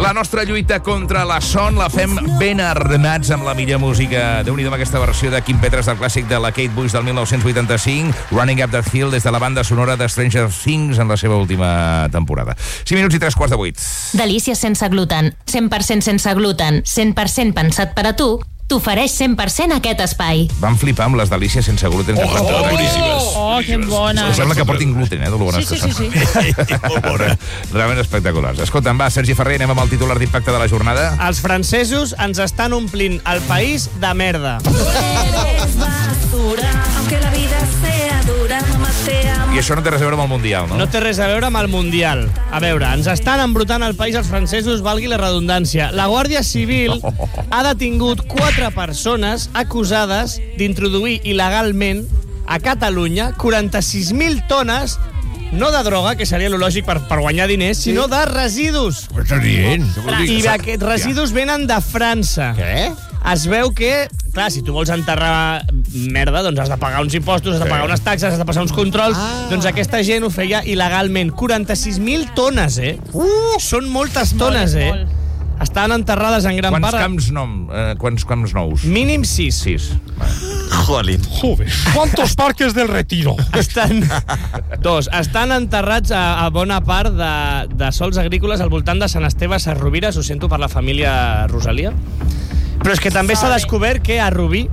La nostra lluita contra la son la fem ben armats amb la millor música. Déu-n'hi-do amb aquesta versió de Kim Petras del clàssic de la Kate Bush del 1985, Running Up That Hill, des de la banda sonora de Stranger Things en la seva última temporada. 5 minuts i 3:15. Delícies sense gluten, 100% sense gluten, 100% pensat per a tu, t'ofereix 100% aquest espai. Vam flipar amb les delícies sense gluten. Boníssimes. Oh, que bona. Sembla que portin gluten, de lo bones que són. Sí. Molt bona. Realment espectaculars. Escolta'm, va, Sergi Ferrer, anem amb el titular d'impacte de la jornada. Els francesos ens estan omplint el país de merda. I això no té res a veure amb el Mundial, no? No té res a veure amb el Mundial. A veure, ens estan embrutant el país els francesos, valgui la redundància. La Guàrdia Civil ha detingut 4 persones acusades d'introduir il·legalment a Catalunya 46.000 tones, no de droga, que seria lo lògic per guanyar diners, sinó de residus. Estàs dient? I aquests residus venen de França. Què? Es veu que, clar, si tu vols enterrar merda, doncs has de pagar uns impostos, has de pagar unes taxes, has de passar uns controls. Doncs aquesta gent ho feia il·legalment. 46.000 tones, Són moltes tones, Estan enterrades en gran part... Quants camps nous? Mínim 6. 6. Joder. ¿Cuántos parques del Retiro? Estan enterrats a bona part de sols agrícoles al voltant de Sant Esteve Sesrovires. Ho sento per la família Rosalia. Però és que també s'ha descobert que a Rubí,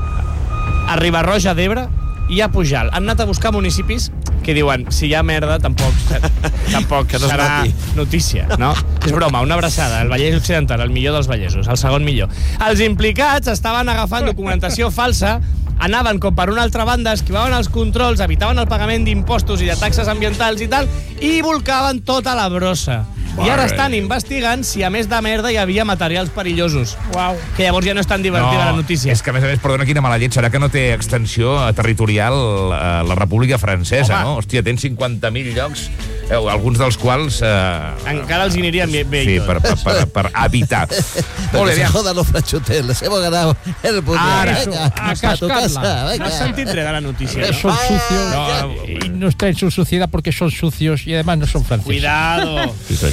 a Riba-roja d'Ebre i a Pujalt han anat a buscar municipis que diuen, si hi ha merda, tampoc Que no es serà noti. notícia, no? És broma, una abraçada. El Vallès Occidental, el millor dels Vallesos, el segon millor. Els implicats estaven agafant documentació falsa, anaven com per una altra banda, esquivaven els controls, evitaven el pagament d'impostos i de taxes ambientals i tal, i volcaven tota la brossa. I ara estan investigant si a més de merda hi havia materials perillosos. Uau. Que llavors ja no és tan divertida la notícia. És que, a més, perdona, quina mala llet, serà que no té extensió territorial la República Francesa, no? Hòstia, tens 50.000 llocs, alguns dels quals... Encara els anirien bé. Sí, per habitar. Pero que se jodan los franchutes, les hemos ganado el mundial. Venga, a tu casa, venga. No has sentit res de la notícia, Son no? sucios y no está en su sociedad porque son sucios y además no son franceses. Cuidado.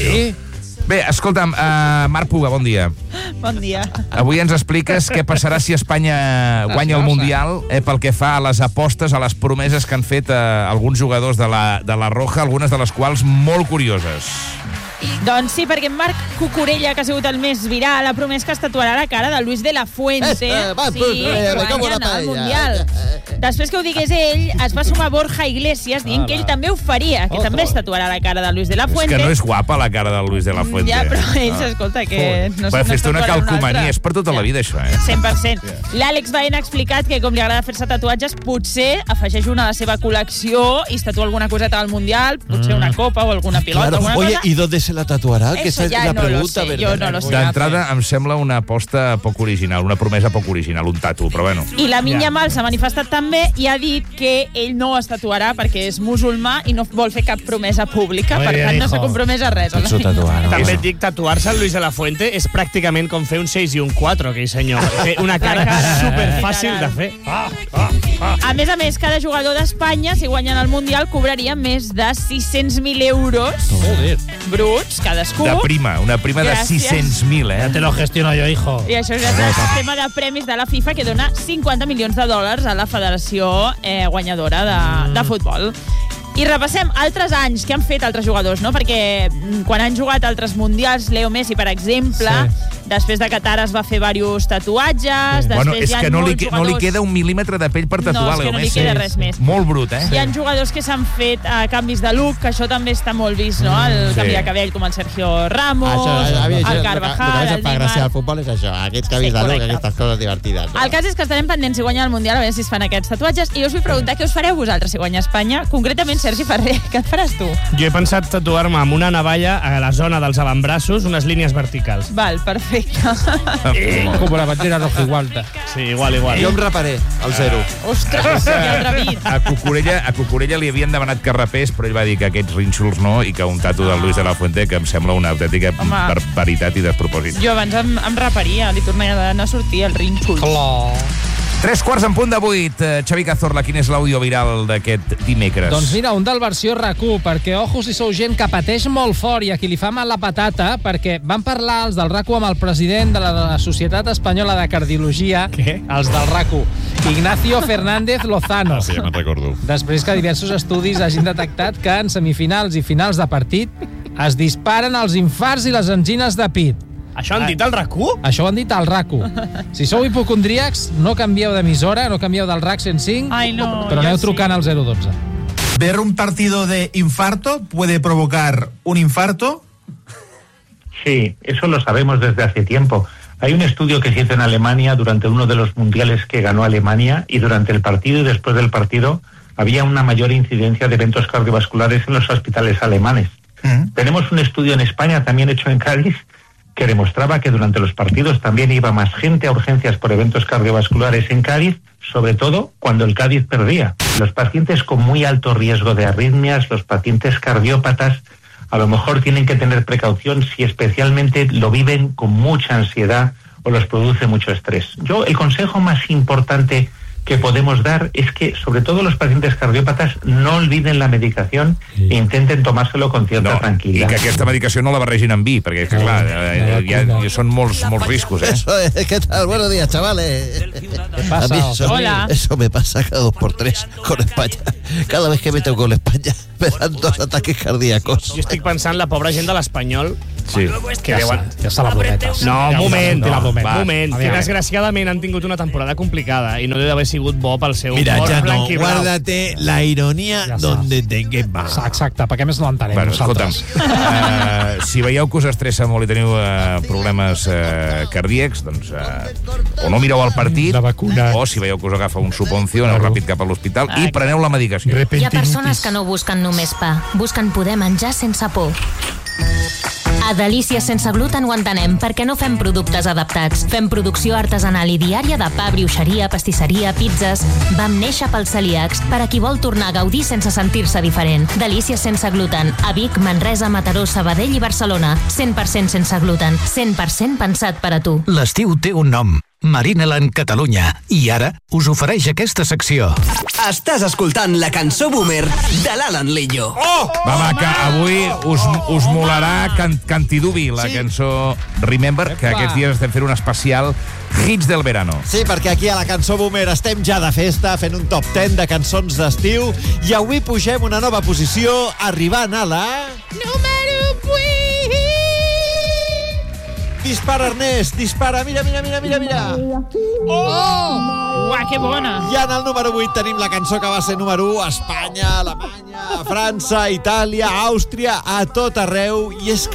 Bé, escolta'm, Marc Puga, bon dia. Bon dia. Avui ens expliques què passarà si Espanya guanya el Mundial pel que fa a les apostes, a les promeses que han fet alguns jugadors de la Roja, algunes de les quals molt curioses. Doncs sí, perquè en Marc Cucurella, que ha sigut el més viral, ha promès que es tatuarà la cara de Luis de la Fuente si guanyen el Mundial. Després que ho digués ell, es va sumar Borja Iglesias dient que ell també ho faria, que també es tatuarà la cara de Luis de la Fuente. És que no és guapa la cara de Luis de la Fuente. Ja, però ells, escolta, que no es fes-te una calcomania, és per tota la vida, això, 100%. L'Àlex Baena ha explicat que, com li agrada fer-se tatuatges, potser afegeix una a la seva col·lecció i es tatua alguna coseta del Mundial, potser una copa o alguna pilota, alguna Oye, cosa. ¿y dónde se la tatuará? Que esa es ya la no lo pregunta, sé, ¿verdad? yo no lo sé. D'entrada, em sembla una aposta poc original, una promesa poc original, un tatu, però bueno. I la Minya Mal s'ha manifestat també i ha dit que ell no es tatuarà perquè és musulmà i no vol fer cap promesa pública, per tant no s'ha compromès a res. També et dic, tatuar-se el Luis de la Fuente és pràcticament com fer un 6 i un 4, aquell senyor. Té una cara superfàcil de fer. A més, cada jugador d'Espanya, si guanyen el Mundial, cobraria més de 600.000 euros bruts cadascú. De prima, una prima de 600.000, Ya te lo gestiono yo, hijo. I això és el sistema de premis de la FIFA que dona 50 milions de dòlars a la federació guanyadora de futbol. I repassem altres anys que han fet altres jugadors, no? Perquè quan han jugat altres mundials, Leo Messi, per exemple, després de Qatar es va fer diversos tatuatges, després és hi ha que no li jugadors... queda un mil·límetre de pell per tatuar, Leo Messi. No, és que no li queda res més. Molt brut, Hi ha jugadors que s'han fet canvis de look, que això també està molt vist, no? El canvi de cabell, com el Sergio Ramos, el Carvajal, el Neymar... Gràcies al futbol és això, aquests canvis de look, aquestes coses divertides. El cas és que estarem pendents si guanya el Mundial, a veure si es fan aquests tatuatges, i us vull preguntar què us fareu vosaltres si guanya Espanya, concretament Sergi Ferrer, què et faràs tu? Jo he pensat tatuar-me amb una navalla a la zona dels avantbraços unes línies verticals. Val, perfecte. Como la bandera roja igual. Sí, igual. Jo em reparé al 0. Ostres, que atrevit. A Cucurella li havien demanat que rapés, però ell va dir que aquests rínxols no, i que un tatu del Luis de la Fuente, que em sembla una autèntica barbaritat i despropòsit. Jo abans em raparia, li tornaria a sortir el rínxol. Clar. 7:45. Xavi Cazorla, quin és l'àudio viral d'aquest dimecres? Doncs mira, un del versió RAC1, perquè ojo si sou gent que pateix molt fort i a qui li fa mal la patata, perquè van parlar els del RAC1 amb el president de la Societat Espanyola de Cardiologia, els del RAC1, Ignacio Fernández Lozano. Sí, ja me'n recordo. Després que diversos estudis hagin detectat que en semifinals i finals de partit es disparen els infarts i les angines de pit. Això han dit al RAC1? Això ho han dit al RAC1. Si sou hipocondríacs, no canvieu d'emissora, no canvieu del RAC 105, però aneu trucant al 012. ¿Ver un partido de infarto puede provocar un infarto? Sí, eso lo sabemos desde hace tiempo. Hay un estudio que se hizo en Alemania durante uno de los mundiales que ganó Alemania, y durante el partido y después del partido había una mayor incidencia de eventos cardiovasculares en los hospitales alemanes. Tenemos un estudio en España, también hecho en Cádiz, que demostraba que durante los partidos también iba más gente a urgencias por eventos cardiovasculares en Cádiz, sobre todo cuando el Cádiz perdía. Los pacientes con muy alto riesgo de arritmias, los pacientes cardiópatas, a lo mejor tienen que tener precaución si especialmente lo viven con mucha ansiedad o los produce mucho estrés. El consejo más importante que podemos dar es que, sobre todo los pacientes cardiópatas, no olviden la medicación e intenten tomárselo con cierta tranquilidad. I que aquesta medicació no la barregin amb vi, perquè, clar, ja són molts riscos, Eso es, ¿qué tal? Buenos días, chavales. ¿Qué pasa? A mí eso me pasa cada 2x3 con España. Cada vez que me toco con España me dan 2 ataques cardíacos. Jo estic pensant la pobra gent de l'Espanyol. Sí. Que deuen... Ja se la brometes. No, moment. Va, Que desgraciadament han tingut una temporada complicada i no deu haver sigut bo pel seu Mira, humor Chano, blanc i blau. guárdate la ironía donde te quepa. Exacte, perquè més no l'entenem nosaltres. Si veieu que us estressa molt i teniu problemes cardíacs, doncs o no mireu el partit, o si veieu que us agafa un suponcio, aneu ràpid cap a l'hospital i preneu la medicació. Hi ha persones que no busquen només pa, busquen poder menjar sense por. A Delícies sense gluten ho entenem, perquè no fem productes adaptats. Fem producció artesanal i diària de pa, brioixeria, pastisseria, pizzas. Vam néixer pels celíacs, per a qui vol tornar a gaudir sense sentir-se diferent. Delícies sense gluten. A Vic, Manresa, Mataró, Sabadell i Barcelona. 100% sense gluten. 100% pensat per a tu. L'estiu té un nom. Marineland Catalunya. I ara us ofereix aquesta secció. Estàs escoltant la cançó Boomer de l'Alan Lillo. Va, que avui us molarà Cantidubi, la cançó Remember, que aquests dies estem fent un especial Hits del Verano. Sí, perquè aquí a la cançó Boomer estem ja de festa, fent un top 10 de cançons d'estiu, i avui pugem una nova posició, arribant a la... Número 8! Dispara, Ernest, dispara, mira. Uah, que bona! I en el número 8 tenim la cançó que va ser número 1 a Espanya, Alemanya, a França, a Itàlia, a Àustria, a tot arreu, i és que